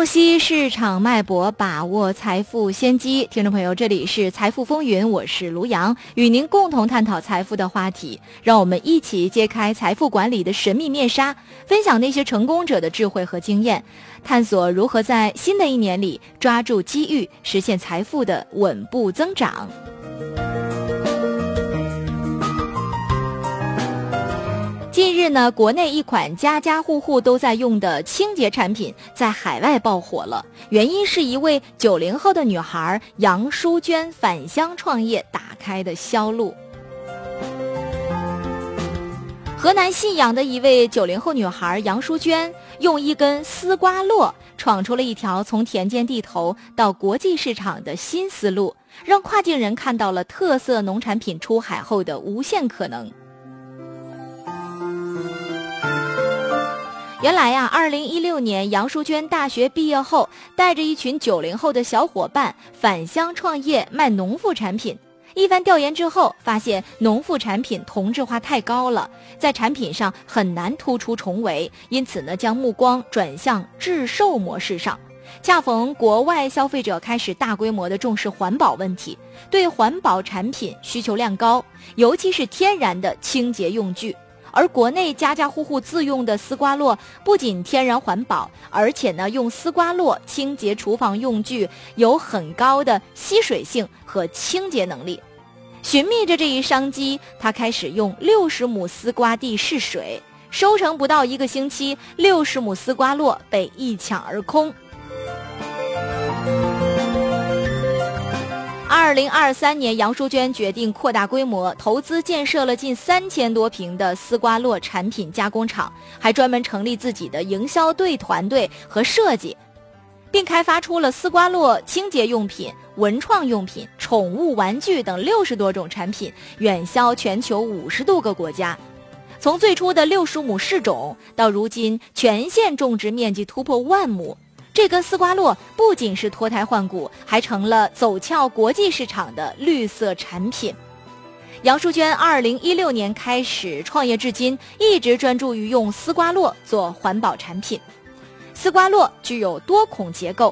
洞悉市场脉搏，把握财富先机。听众朋友，这里是财富风云，我是卢阳，与您共同探讨财富的话题。让我们一起揭开财富管理的神秘面纱，分享那些成功者的智慧和经验，探索如何在新的一年里抓住机遇，实现财富的稳步增长。近日呢，国内一款家家户户都在用的清洁产品在海外爆火了，原因是一位90后的女孩杨淑娟返乡创业打开的销路。河南信阳的一位90后女孩杨淑娟，用一根丝瓜络闯出了一条从田间地头到国际市场的新思路，让跨境人看到了特色农产品出海后的无限可能。原来呀，2016年杨淑娟大学毕业后，带着一群90后的小伙伴返乡创业卖农副产品。一番调研之后，发现农副产品同质化太高了，在产品上很难突出重围，因此呢，将目光转向制售模式上。恰逢国外消费者开始大规模的重视环保问题，对环保产品需求量高，尤其是天然的清洁用具。而国内家家户户自用的丝瓜络不仅天然环保，而且呢，用丝瓜络清洁厨房用具有很高的吸水性和清洁能力。寻觅着这一商机，他开始用60亩丝瓜地试水，收成不到1个星期，60亩丝瓜络被一抢而空。2023年，杨淑娟决定扩大规模，投资建设了近3000多平的丝瓜络产品加工厂，还专门成立自己的营销队团队和设计，并开发出了丝瓜络清洁用品、文创用品、宠物玩具等60多种产品，远销全球50多个国家。从最初的60亩试种，到如今全县种植面积突破10000亩。这根丝瓜络不仅是脱胎换骨，还成了走俏国际市场的绿色产品。杨淑娟2016年开始创业至今，一直专注于用丝瓜络做环保产品。丝瓜络具有多孔结构，